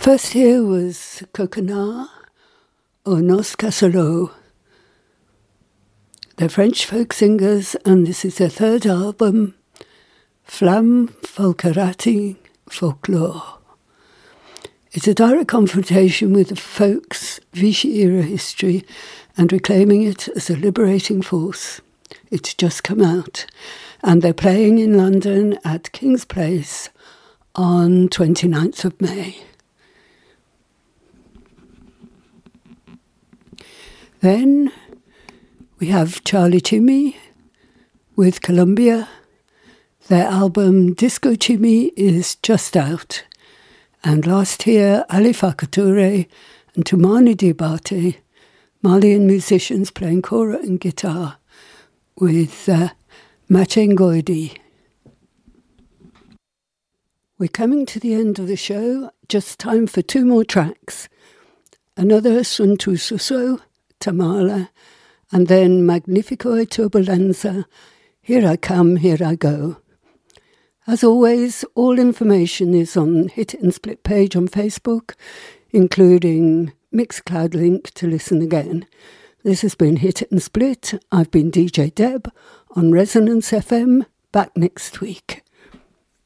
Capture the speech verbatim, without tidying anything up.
First here was Coconut or Nos Casolo. They're French folk singers, and this is their third album, Flamme Folkerati Folklore. It's a direct confrontation with the folk's Vichy-era history and reclaiming it as a liberating force. It's just come out, and they're playing in London at King's Place on twenty-ninth of May. Then we have Charlie Chimmy with Columbia. Their album Disco Chimmy is just out. And last year, Ali Fakature and Toumani Diabate, Malian musicians playing kora and guitar with uh, Machen Goidi. We're coming to the end of the show, just time for two more tracks. Another Suntu Suso, Tamala, and then Magnifico e Turbulenza, Here I Come, Here I Go. As always, all information is on Hit It and Split page on Facebook, including Mixcloud link to listen again. This has been Hit It and Split. I've been D J Deb on Resonance F M. Back next week.